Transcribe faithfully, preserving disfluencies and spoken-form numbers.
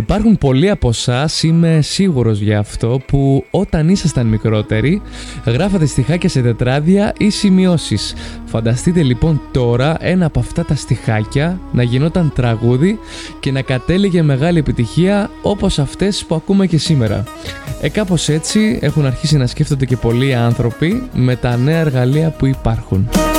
Υπάρχουν πολλοί από εσάς, είμαι σίγουρος γι' αυτό, που όταν ήσασταν μικρότεροι γράφατε στιχάκια σε τετράδια ή σημειώσεις. Φανταστείτε λοιπόν τώρα ένα από αυτά τα στιχάκια να γινόταν τραγούδι και να κατέληγε μεγάλη επιτυχία όπως αυτές που ακούμε και σήμερα. Ε, κάπως έτσι έχουν αρχίσει να σκέφτονται και πολλοί άνθρωποι με τα νέα εργαλεία που υπάρχουν.